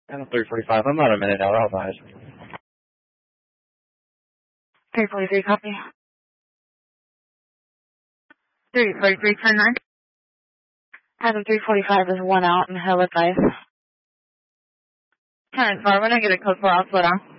And a 345. I'm not a minute out. I'll advise. 343, copy. 343, turn 9. Item 345 is 1 out and hell advice. Turn 4, when I get a code 4, I'll slow down.